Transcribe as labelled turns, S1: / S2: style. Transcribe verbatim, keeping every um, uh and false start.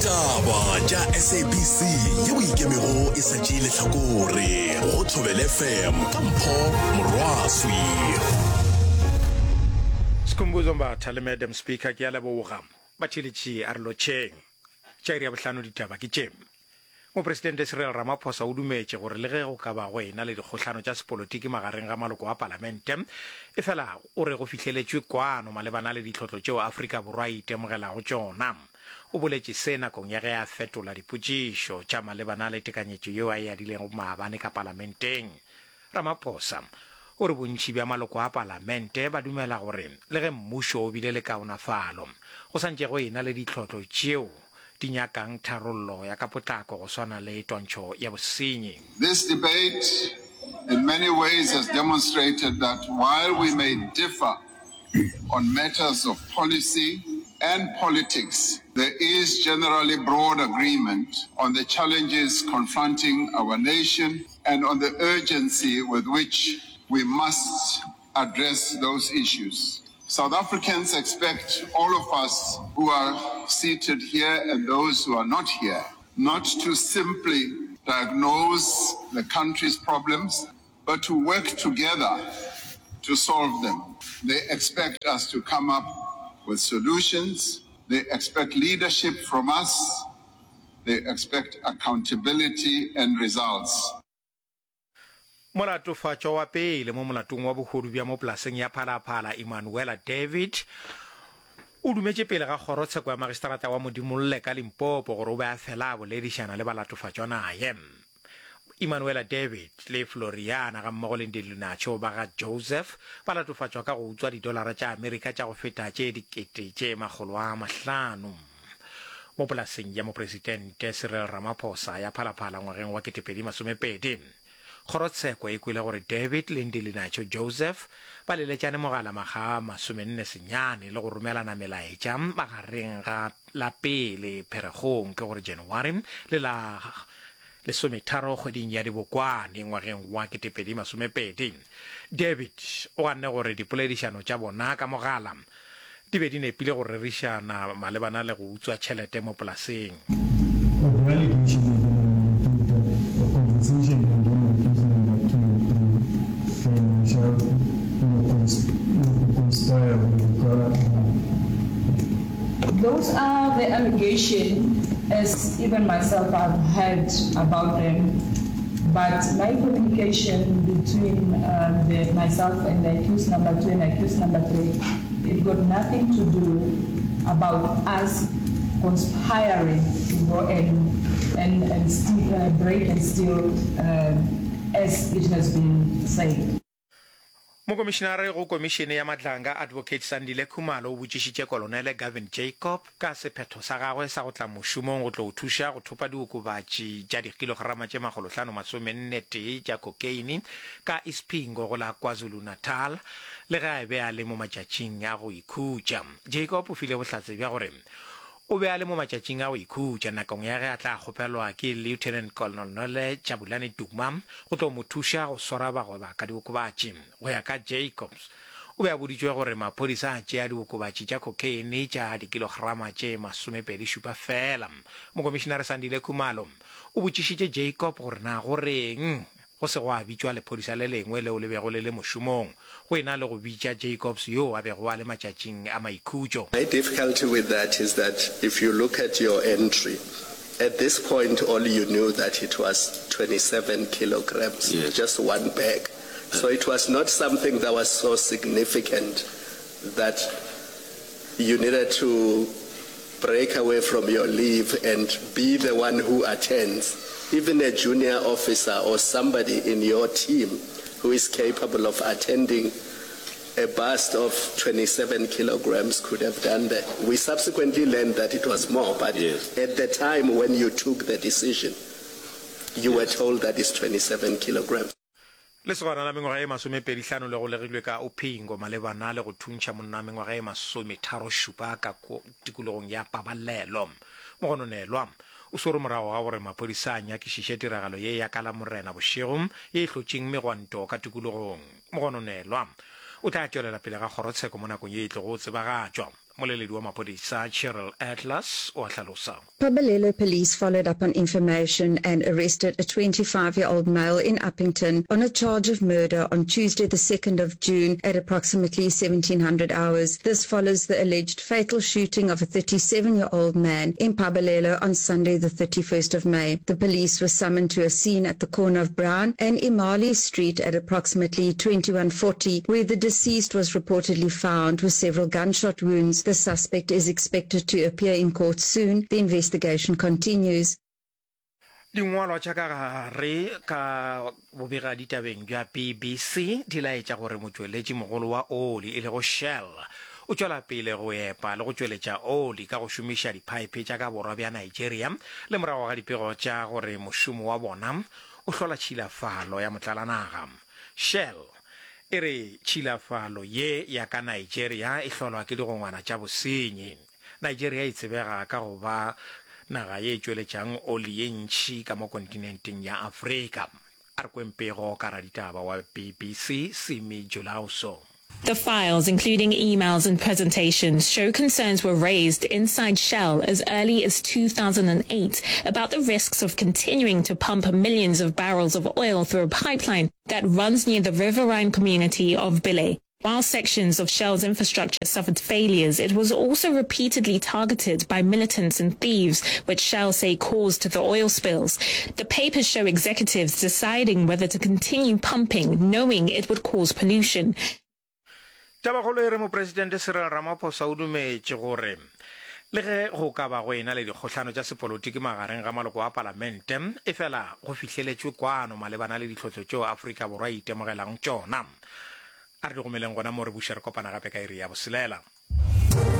S1: Ditaba tša S A B C yeo ikemego e sa tšeile hlakore go Thobela F M ka Mpho Morwaswi.
S2: Sikhumbuzo mbatha le Madam Speaker ke ya leboga batšhiletši a re lotšheng tša iri ya bohlano ditaba ke tše. Mopresidente Cyril Ramaphosa o dumetše gore le ge go ka ba go ena le dikgohlano tša sepolotiki magareng ga maloko a palamente e fela o re go fihleletšwe kwano malebana le ditlhotlo tšeo Afrika Borwa e itemogelago tšona. O boletše se nakong ya ge a fetola dipotšišo tša malebana le tekanyetšo yeo a e adilego maabane ka palamenteng. Ramaphosa o re bontši bja maloko a palamente ba dumela gore le ge mmušo o bile le kaonafalo go santše go ena le ditlhotlo tšeo di nyakang tharollo ya ka potlako go swana le tontšho ya bosenyi.
S3: This debate in many ways has demonstrated that while we may differ on matters of policy and politics, there is generally broad agreement on the challenges confronting our nation and on the urgency with which we must address those issues. South Africans expect all of us who are seated here and those who are not here not to simply diagnose the country's problems, but to work together to solve them. They expect us to come up with solutions. They expect leadership from us. They expect accountability and results.
S2: Molatofatšo wa pele mo molatong wa bogodu bja mo polaseng ya Phalaphala Emmanuel David o dumetše pele ga kgorotsheko ya magistrata wa Modimolle ka Limpopo gore o be a fela a boledišana le balatofatšwa naye. Emmanuel David le Floriana ga mmogo le Ndilinacho ba ga Joseph ba latofatšwa ka go utswa didolara tša Amerika tša go feta tše dikete tše magolo a mahlano. Mo polaseng ya mopresidente Cyril Ramaphosa ya Phalaphala ngwageng wa ketepedi masomepedi kgorotsheko e kwele gore David le Ndilinacho Joseph ba leletšane mogala maga masomenne senyane le go romelana melaetša magareng ga la pele Pherekgong ke gore January le la lesometharo kgweding ya dibokwane ngwageng wa ketepedi masomepedi. David o ganne gore dipoledišano tša bona ka mogala di be di nepile go rerišana malebana le go utswa tšhelete mo polaseng.
S4: Those are the allegations, as even myself I've heard about them. But my communication between uh, the, myself and the accused number two and accused number three, it got nothing to do about us conspiring to go and and, and steal, uh, break and steal, uh, as it has been said.
S2: Mokomishenare go komishene ya Madlanga Advocate Sandile Khumalo o botšišitše Kolonele Gavin Jacob ka sephetho sa gagwe sa go tla mošomong go tlo thuša go thopa diokobatši tša dikilograma tše magolo hlano masomenne tee tša kokaine ka Ispingo go la KwaZulu Natal le ge a be a le mo matšatšing a go ikhutša. Jacob o file bohlatse bja gore o be a le mo matšatšing a go ikhutša nakong ya ge a tla kgopelwa ke Lieutenant Colonel Jabulani Duma go tlo mo thuša go swara bagoba ka diokobatši. Go ya ka Jacobs o be a boditšwe gore maphodisa a tšea diokobatši tša kokaine tša dikilograma tše masomepedi šupa fela. Mokomišenare Sandile Khumalo o botšišitše Jacob gore na goreng go se go a bitšwa lephodisa le lengwe leo le bego le le mošomong go ena le go bitša Jacobs yo a bego a le matšatšing a maikhutšo.
S5: My difficulty with that is that if you look at your entry, at this point all you knew that it was twenty-seven kilograms, yes. Just one bag. So it was not something that was so significant that you needed to break away from your leave and be the one who attends. Even a junior officer or somebody in your team who is capable of attending a bust of twenty-seven kilograms could have done that. We subsequently learned that it was more, but yes. At the time when you took the decision, you yes. were told that it's twenty-seven kilograms.
S2: Le segwana la mengwaga e masomepedi hlano le go legilwe ka Ophingo malebana le go thuntšha monna mengwaga e masometharo šupa ka tikologong ya Pabalelo mo go nonelwa o sore morago ga gore maphodisa a nyakišiše tiragalo ye ya kala morena bošego ye e hlotšeng megwanto ka tikologong mo go nonelwa o tla tšwelela pele ga kgorotsheko mo nakong ye e tle go tsebagatšwa. moleledi wa maphodisa Cheryl Atlas o a tlhalosa.
S6: Pabalelo police followed up on information and arrested a twenty-five-year-old male in Uppington on a charge of murder on Tuesday the second of June at approximately seventeen hundred hours. This follows the alleged fatal shooting of a thirty-seven-year-old man in Pabalelo on Sunday the thirty-first of May. The police were summoned to a scene at the corner of Brown and Imali Street at approximately twenty-one forty, where the deceased was reportedly found with several gunshot wounds. The suspect is expected to appear in court soon. The investigation continues.
S2: Dingwalwa tša ka gare ka bobega ditabeng bja B B C di laetša gore motšweletši mogolo wa oli e le go Shell o tšwela pele go epa le go tšweletša oli ka go šomiša diphaepe tša ka borwa bja Nigeria le morago ga dipego tša gore mošomo wa bona o hlola tšhilafalo ya motlalanaga. Shell e re tšhilafalo ye ya ka Nigeria e hlolwa ke digongwana tša bosenyi. Nigeria e tsebega ka go ba naga ye tšweletšang oli ye ntšhi ka mo kontinenteng ya Afrika. A re kwempego ka raditaba wa B B C Simi Julauso.
S7: The files, including emails and presentations, show concerns were raised inside Shell as early as two thousand eight about the risks of continuing to pump millions of barrels of oil through a pipeline that runs near the riverine community of Bile. While sections of Shell's infrastructure suffered failures, it was also repeatedly targeted by militants and thieves, which Shell say caused the oil spills. The papers show executives deciding whether to continue pumping, knowing it would cause pollution.
S2: Tabagolo e re mo Presidente Cyril Ramaphosa o dumetše gore le ge go ka ba go ena le dikgohlano tša sepolotiki magareng ga maloko a palamente e fela go fitlheletšwe kwano malebana le ditlhotlo tšeo Afrika Borwa e itemogelang tšona. A re di gomeleng gona mo re buša re kopana gape ka iri ya boselela.